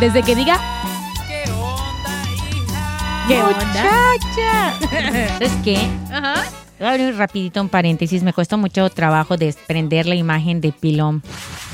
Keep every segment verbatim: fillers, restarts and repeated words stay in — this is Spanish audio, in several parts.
Desde que diga... ¿Qué onda? Muchacha. ¿Sabes qué? Ajá. Voy a abrir rapidito un paréntesis. Me cuesta mucho trabajo desprender la imagen de Pilón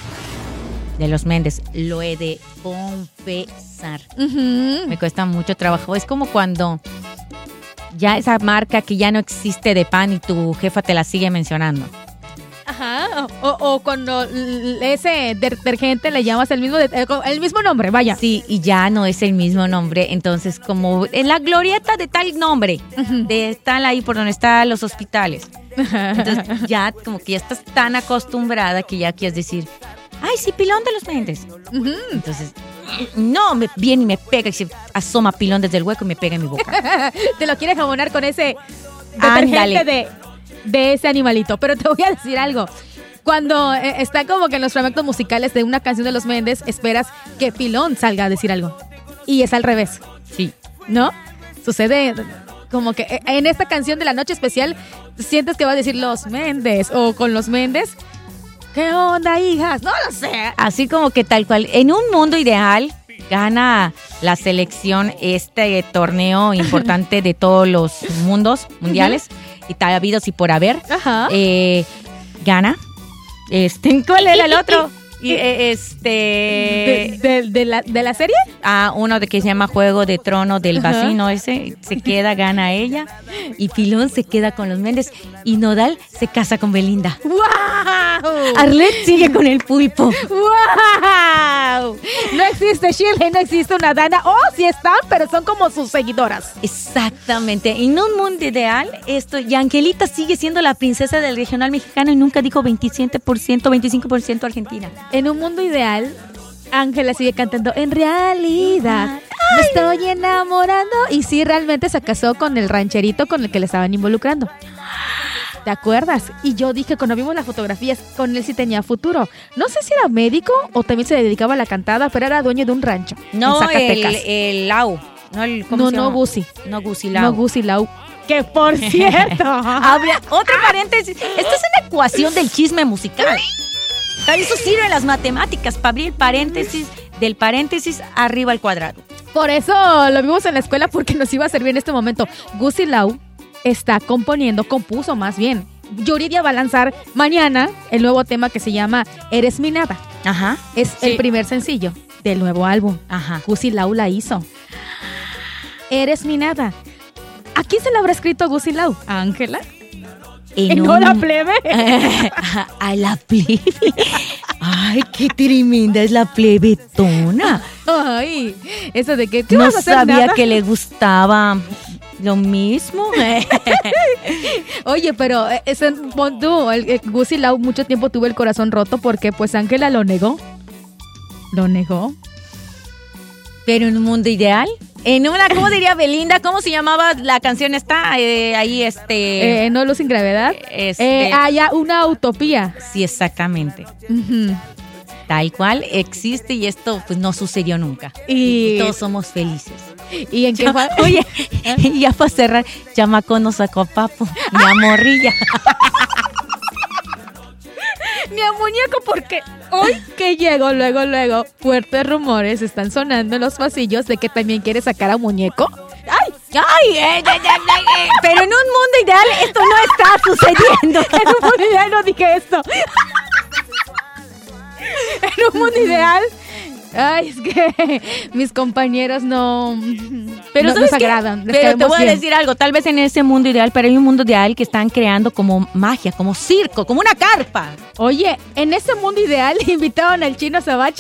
de los Méndez. Lo he de confesar. Uh-huh. Me cuesta mucho trabajo. Es como cuando ya esa marca que ya no existe de pan y tu jefa te la sigue mencionando. Ajá. O, o cuando ese detergente le llamas el mismo, el mismo nombre, vaya. Sí, y ya no es el mismo nombre. Entonces, como en la glorieta de tal nombre, uh-huh. de tal ahí por donde están los hospitales. Entonces, ya como que ya estás tan acostumbrada que ya quieres decir, ay, sí, Pilón de los Méndez. Uh-huh. Entonces, no, me viene y me pega y se asoma Pilón desde el hueco y me pega en mi boca. Te lo quieres jabonar con ese detergente de... de ese animalito. Pero te voy a decir algo. Cuando eh, está como que en los fragmentos musicales de una canción de los Méndez, esperas que Pilón salga a decir algo. Y es al revés. Sí. ¿No? Sucede como que en esta canción de La Noche Especial sientes que va a decir los Méndez o con los Méndez. ¿Qué onda, hijas? No lo sé. Así como que tal cual. En un mundo ideal gana la selección este torneo importante de todos los mundos mundiales. Uh-huh. Y tal habidos y por haber. Ajá. Eh, gana. Este, ¿cuál era el otro? Y, eh, este ¿De, de, de, la, ¿De la serie? Ah, uno de que se llama Juego de Trono del Ajá. vecino ese. Se queda, gana ella. Y Pilón se queda con los Méndez. Y Nodal se casa con Belinda. ¡Wow! Arlette sigue con el Pulpo. ¡Wow! No existe Shirley, no existe una Dana. Oh, sí están, pero son como sus seguidoras. Exactamente. En un mundo ideal, esto, y Angelita sigue siendo la princesa del regional mexicano y nunca dijo veintisiete por ciento, veinticinco por ciento Argentina. En un mundo ideal, Ángela sigue cantando en realidad. Ay. Me estoy enamorando. Y sí, realmente se casó con el rancherito con el que le estaban involucrando. ¿Te acuerdas? Y yo dije, cuando vimos las fotografías, con él sí tenía futuro. No sé si era médico o también se dedicaba a la cantada, pero era dueño de un rancho. No, en Zacatecas. el, el Lau. No, el, ¿cómo no, se no, llama? Gusi. No, Gusi Lau. No, Gusi Lau. Que por cierto. Habla, otro paréntesis. Esta es una ecuación del chisme musical. Para eso sirven las matemáticas, para abrir paréntesis, del paréntesis arriba al cuadrado. Por eso lo vimos en la escuela porque nos iba a servir en este momento. Gusi Lau está componiendo, compuso más bien. Yuridia va a lanzar mañana el nuevo tema que se llama Eres mi nada. Ajá. Es sí. el primer sencillo del nuevo álbum. Ajá. Gusi Lau la hizo. Eres mi nada. ¿A quién se la habrá escrito Gusi Lau? ¿A Ángela? En ¿No un... la plebe? a, a la plebe. Ay, qué tremenda es la plebetona. Ay, eso de que... No sabía nada? Que le gustaba lo mismo. Oye, pero ese, tú, el, el Gusi Lau mucho tiempo tuvo el corazón roto porque pues Ángela lo negó. Lo negó. Pero en un mundo ideal... En una, ¿cómo diría Belinda? ¿Cómo se llamaba la canción esta? Eh, ahí, este... Eh, no, Luz sin Gravedad. Este... Eh, ah, ya, una utopía. Sí, exactamente. Uh-huh. Tal cual existe y esto pues no sucedió nunca. Y, y todos somos felices. ¿Y en qué ya, fa- Oye, ¿eh? Ya para cerrar, Chamaco nos sacó a Papo, mi amorrilla. Ni a muñeco, porque hoy que llego, luego, luego, fuertes rumores están sonando en los pasillos de que también quiere sacar a muñeco. ¡Ay! ¡Ay! Eh, ya, ya, ya, eh. Pero en un mundo ideal esto no está sucediendo. En un mundo ideal no dije esto. En un mundo ideal... Ay, es que mis compañeros no, pero no nos agradan. Pero te voy bien. a decir algo, tal vez en ese mundo ideal, pero hay un mundo ideal que están creando como magia, como circo, como una carpa. Oye, en ese mundo ideal invitaron al Chino Sabache.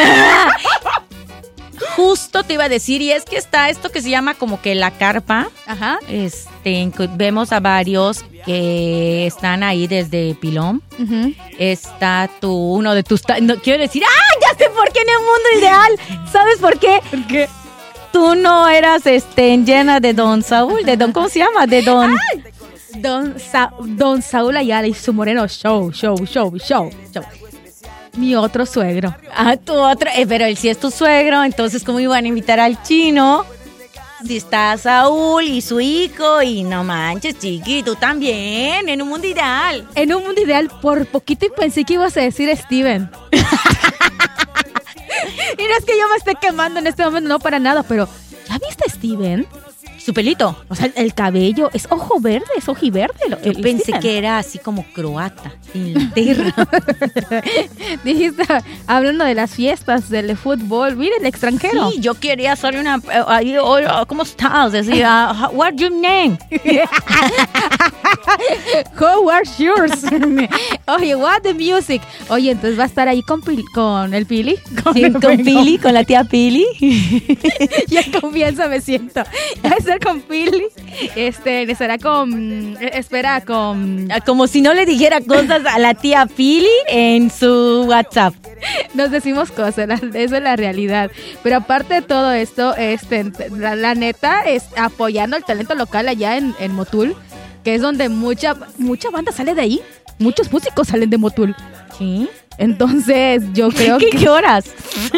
Justo te iba a decir, y es que está esto que se llama como que la carpa. Ajá. Este, vemos a varios que están ahí desde Pilón. Uh-huh. Está tu, uno de tus... No, quiero decir, ¡ah! Ya sé por qué en el mundo ideal. ¿Sabes por qué? ¿Por qué? Tú no eras este, llena de Don Saúl, de Don, ¿cómo se llama? De Don... ¡Ay! Don, Sa- Don Saúl Ayala y su moreno show, show, show, show, show. Mi otro suegro. Ah, tu otro. Eh, pero él sí es tu suegro, entonces ¿cómo iban a invitar al Chino? Si está Saúl y su hijo y no manches, chiqui, tú también, en un mundo ideal. En un mundo ideal, por poquito y pensé que ibas a decir Steven. Y no es que yo me esté quemando en este momento, no para nada, pero ¿ya viste a Steven? Su pelito. O sea, el cabello es ojo verde, es ojiverde. Yo pensé Steven. que era así como croata, Inglaterra. Dijiste, hablando de las fiestas, del fútbol, mira el extranjero. Sí, yo quería hacerle una... Uh, uh, ¿Cómo estás? Decía, uh, what's your name? How are yours? Oye, what the music. Oye, entonces va a estar ahí con, Pili, con el Pili. Con, sí, el, con Pili, con la tía Pili. Ya confianza me siento. Va a estar con Pili. Este, estará con... Espera, con... Como si no le dijera cosas a la tía Pili en su WhatsApp. Nos decimos cosas, eso es la realidad. Pero aparte de todo esto, este, la, la neta es apoyando el talento local allá en, en Motul, que es donde mucha, mucha banda sale de ahí. Muchos músicos salen de Motul. Sí. Entonces, yo creo ¿Qué que... lloras?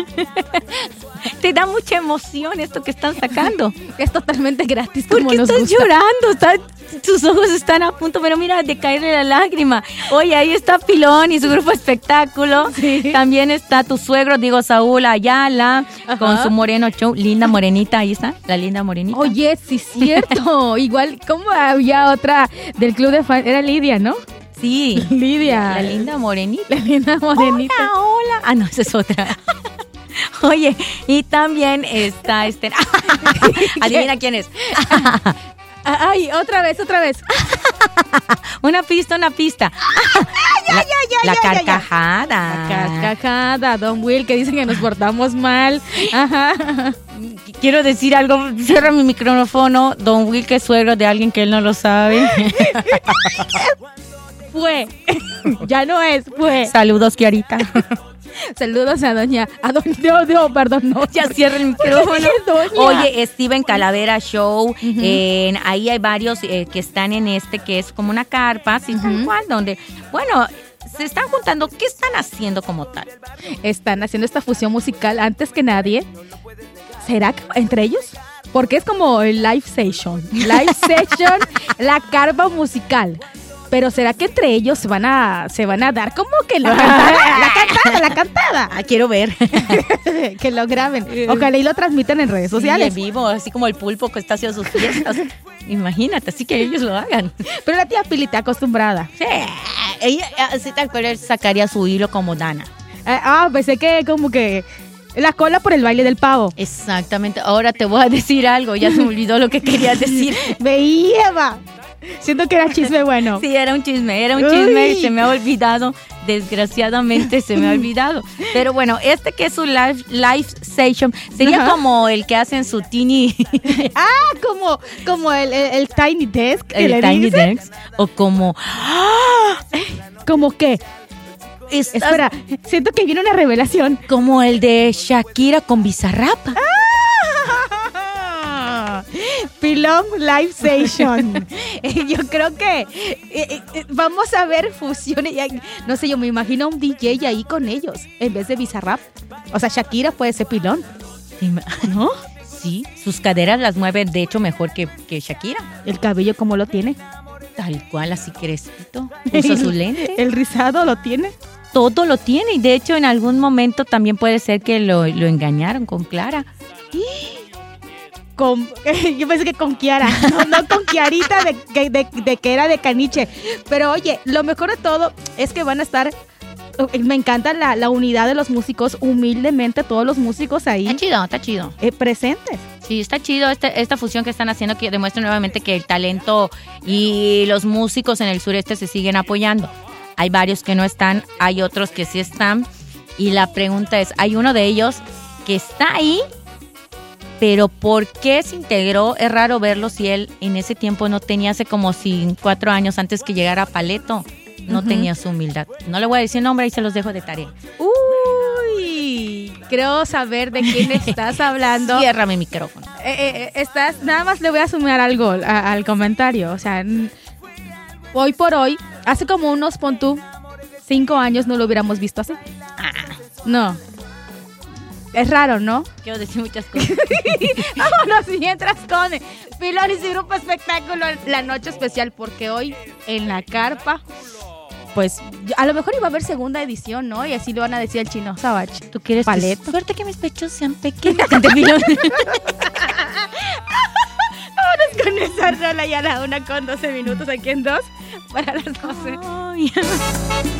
Te da mucha emoción esto que están sacando. Es totalmente gratis. ¿Por como qué nos estás gusta. llorando? Está, tus ojos están a punto, pero mira, de caerle la lágrima. Oye, ahí está Pilón y su grupo Espectáculo. Sí. También está tu suegro, digo, Saúl Ayala, Ajá. con su Moreno Show. Linda Morenita, ahí está, la Linda Morenita. Oye, sí es cierto. Igual, ¿cómo había otra del club de fans? Era Lidia, ¿no? Sí. Lidia. La Linda Morenita. La Linda Morenita. Hola, hola. Ah, no, esa es otra. Oye, y también está este... Adivina quién es. Ay, otra vez, otra vez. Una pista, una pista. Ya, la, ya, ya, la ya, carcajada. La carcajada, Don Will, que dicen que nos portamos mal. Ajá. Quiero decir algo, cierra mi micrófono. Don Will, que es suegro de alguien que él no lo sabe. Fue. Ya no es, fue. Saludos, Kiarita. Saludos a doña, a doña, no, no, perdón, no. Ya cierra el micrófono. Doña? Oye, Steven Calavera Show, uh-huh. eh, ahí hay varios eh, que están en este, que es como una carpa, así uh-huh. tal cual, donde, bueno, se están juntando. ¿Qué están haciendo como tal? Están haciendo esta fusión musical antes que nadie. ¿Será que entre ellos? Porque es como el live session, live session, la carpa musical. Pero ¿será que entre ellos se van a se van a dar como que la cantada, la cantada, la cantada? Ah, quiero ver. Que lo graben. Ojalá y lo transmitan en redes sociales. Sí, en vivo, así como el pulpo que está haciendo sus fiestas. Imagínate, así que ellos lo hagan. Pero la tía Pili está acostumbrada. Sí, ella así tal cual sacaría su hilo como Dana. Eh, ah, pensé que como que la cola por el baile del pavo. Exactamente. Ahora te voy a decir algo. Ya se me olvidó lo que quería decir. Veía, va. Siento que era chisme bueno. Sí, era un chisme, era un chisme y se me ha olvidado. Desgraciadamente se me ha olvidado. Pero bueno, este que es su live, live session sería Ajá. como el que hacen su tiny. Ah, como, como el, el, el Tiny Desk. El Tiny dicen? Desk. O como. ¿Cómo qué? Estás... Espera, siento que viene una revelación. Como el de Shakira con Bizarrap. ¡Ah! Pilón Live Session. Yo creo que eh, eh, vamos a ver fusiones. No sé, yo me imagino un D J ahí con ellos en vez de Bizarrap. O sea, Shakira puede ser Pilón, ¿no? Sí, sus caderas las mueve de hecho mejor que, que Shakira. El cabello, ¿cómo lo tiene? Tal cual, así crespito. Usa su lente. El rizado lo tiene. Todo lo tiene y de hecho en algún momento también puede ser que lo, lo engañaron con Clara. Con, yo pensé que con Kiara, no, no con Kiarita de, de, de, de que era de Caniche. Pero oye, lo mejor de todo es que van a estar, me encanta la, la unidad de los músicos, humildemente todos los músicos ahí. Está chido, está chido. Eh, presentes. Sí, está chido este, esta fusión que están haciendo, que demuestra nuevamente que el talento y los músicos en el sureste se siguen apoyando. Hay varios que no están, hay otros que sí están. Y la pregunta es, hay uno de ellos que está ahí, pero ¿por qué se integró? Es raro verlo si él en ese tiempo no tenía, hace como cinco, cuatro años antes que llegara a Paleto, no uh-huh. tenía su humildad. No le voy a decir nombre y se los dejo de tarea. Uy, creo saber de quién estás hablando. Cierra mi micrófono. Eh, eh, estás, nada más le voy a sumar algo a, al comentario. O sea, hoy por hoy, hace como unos, pon tú, cinco años no lo hubiéramos visto así. Ah. No. Es raro, ¿no? Quiero decir muchas cosas. Vámonos mientras con Pilón y su grupo Espectáculo, la noche especial, porque hoy en la carpa pues a lo mejor iba a haber segunda edición, ¿no? Y así le van a decir al Chino Savage. ¿Tú quieres Paleto? que, suerte que mis pechos sean pequeños? Te pido. Vámonos con esa rola ya a la una con doce minutos aquí en dos para las doce. Ay.